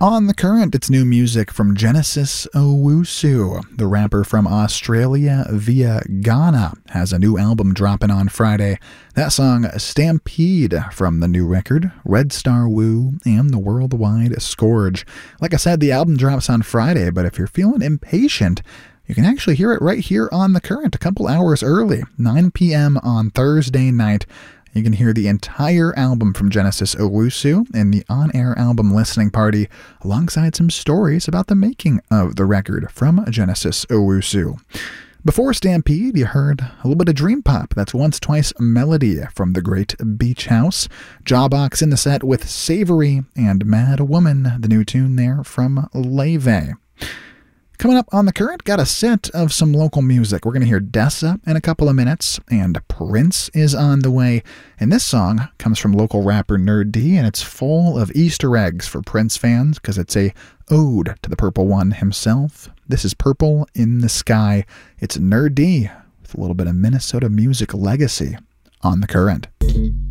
On the Current, it's new music from Genesis Owusu. The rapper from Australia via Ghana has a new album dropping on Friday. That song, Stampede, from the new record, Red Star Woo and the Worldwide Scourge. Like I said, the album drops on Friday, but if you're feeling impatient, you can actually hear it right here on The Current a couple hours early, 9 p.m. on Thursday night. You can hear the entire album from Genesis Owusu in the on-air album listening party, alongside some stories about the making of the record from Genesis Owusu. Before Stampede, you heard a little bit of dream pop. That's Once Twice Melody from the Great Beach House. Jawbox in the set with Savory and Mad Woman, the new tune there from Leve. Coming up on The Current, got a set of some local music. We're going to hear Dessa in a couple of minutes, and Prince is on the way. And this song comes from local rapper Nerd D, and it's full of Easter eggs for Prince fans because it's a ode to the Purple One himself. This is Purple in the Sky. It's Nerd D with a little bit of Minnesota music legacy on The Current.